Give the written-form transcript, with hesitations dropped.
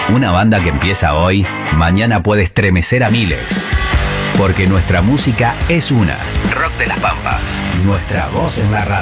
Una banda que empieza hoy, mañana puede estremecer a miles. Porque nuestra música es una. Rock de las Pampas. Nuestra voz en la radio.